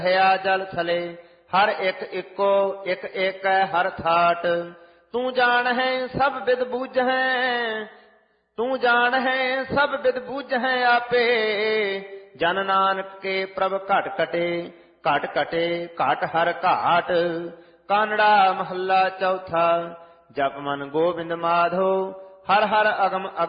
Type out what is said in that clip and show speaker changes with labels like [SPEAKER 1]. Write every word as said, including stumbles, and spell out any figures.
[SPEAKER 1] ਹਿਆ ਜਲ ਥਲੇ ਹਰ ਇੱਕ ਇੱਕੋ ਇੱਕ ਇੱਕ ਹਰ ਥਾਟ। ਤੂੰ ਜਾਣ ਹੈ ਸਭ ਬਿਦ ਬੂਝੈ ਤੂੰ ਜਾਣ ਹੈ ਸਭ ਬਿਦ ਬੂਝੈ ਆਪੇ। ਜਨ ਨਾਨਕ ਕੇ ਪ੍ਰਭ ਘਟ ਕਟੇ ਘਟ ਕਟੇ ਘਟ ਹਰ ਘਾਟ। ਕਾਨੜਾ ਮਹੱਲਾ ਚੌਥਾ। ਜਪ ਮਨ ਗੋਬਿੰਦ ਮਾਧੋ ਹਰ ਹਰ ਅਗਮ